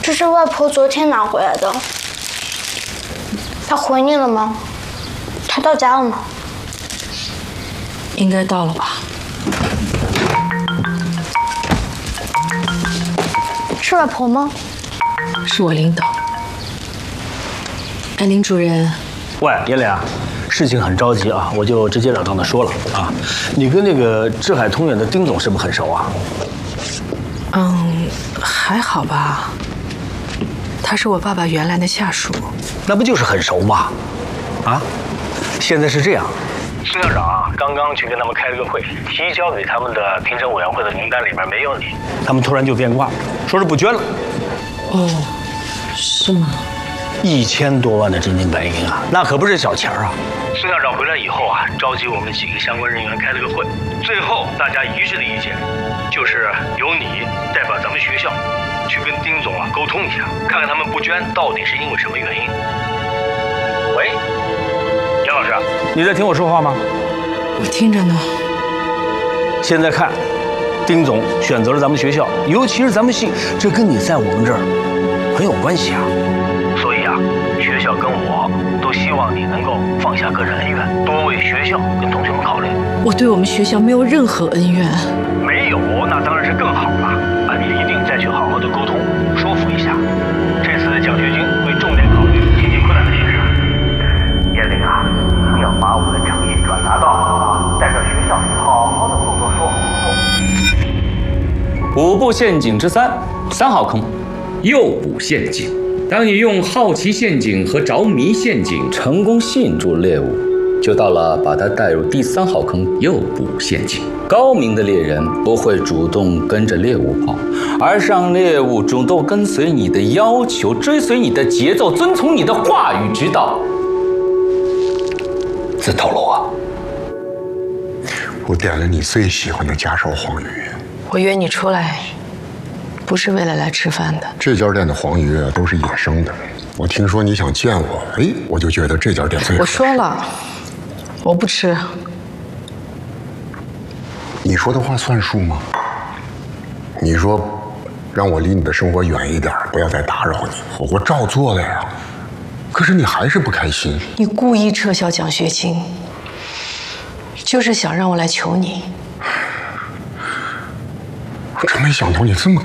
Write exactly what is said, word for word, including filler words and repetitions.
这是外婆昨天拿回来的。他回你了吗？他到家了吗？ 应该到了吧。 是外婆吗？ 是我领导。哎，林主任。 喂，颜良，事情很着急啊，我就直截了当的说了啊，你跟那个智海通远的丁总是不是很熟啊？ 嗯，还好吧。他是我爸爸原来的下属。 那不就是很熟吗？啊，现在是这样，孙校长啊，刚刚去跟他们开了个会，提交给他们的评审委员会的名单里面没有你，他们突然就变卦，说是不捐了。 哦，是吗？ 一千多万的真金白银啊，那可不是小钱啊！孙校长回来以后啊，召集我们几个相关人员开了个会，最后大家一致的意见，就是由你代表咱们学校去跟丁总啊沟通一下，看看他们不捐到底是因为什么原因。喂，杨老师，你在听我说话吗？ 我听着呢。 现在看，丁总选择了咱们学校，尤其是咱们系，这跟你在我们这儿很有关系啊。所以啊，学校跟我都希望你能够放下个人恩怨，多为学校跟同学们考虑。 我对我们学校没有任何恩怨。 没有，那当然是更好了。啊，你一定再去好好的沟通，说服一下。这次的奖学金会重点考虑经济困难的学生。叶玲啊，你要把我的诚意转达到啊，代表学校好好的做做说服。 五步陷阱之三，三号坑，诱捕陷阱。当你用好奇陷阱和着迷陷阱成功吸引住猎物，就到了把它带入第三号坑诱捕陷阱。高明的猎人不会主动跟着猎物跑，而是让猎物主动跟随你的要求，追随你的节奏，遵从你的话语，直到自投罗网。 我点了你最喜欢的夹烧黄鱼。 我约你出来，不是为了来吃饭的。 这家店的黄鱼都是野生的。我听说你想见我，哎，我就觉得这家店最好。 我说了，我不吃。 你说的话算数吗？你说让我离你的生活远一点，不要再打扰你，我我照做了呀。可是你还是不开心。 你故意撤销奖学金，就是想让我来求你。 我真没想到你这么